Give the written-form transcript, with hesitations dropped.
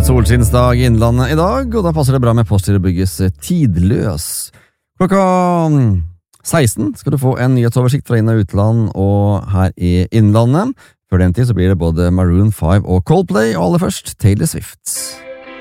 solskinnsdag I Innlandet I dag, og da passer det bra med Postgirobygges Tidløs. Klokka 16 skal du få en nyhetsoversikt fra inn- og utland, og her I Innlandet. Før den tid så blir det både Maroon 5 og Coldplay, og aller først Taylor Swift.